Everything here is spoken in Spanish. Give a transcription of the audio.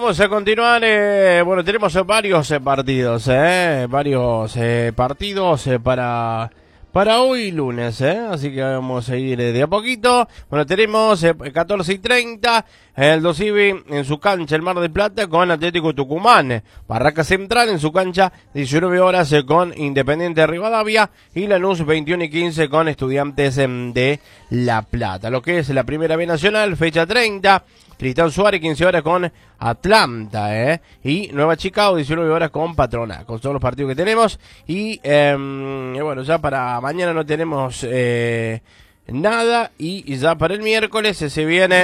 vamos a continuar. Bueno, tenemos varios partidos, para hoy lunes, así que vamos a ir de a poquito. Bueno, tenemos 14:30 el Dosivi en su cancha, el Mar del Plata, con Atlético Tucumán. Barraca Central en su cancha, 19 horas con Independiente de Rivadavia. Y Lanús 21:15 con Estudiantes de La Plata. Lo que es la Primera B Nacional, fecha 30. Tristán Suárez, 15 horas con Atlanta, y Nueva Chicago, 19 horas con Patronato. Con todos los partidos que tenemos. Y bueno, ya para mañana no tenemos nada. Y ya para el miércoles se viene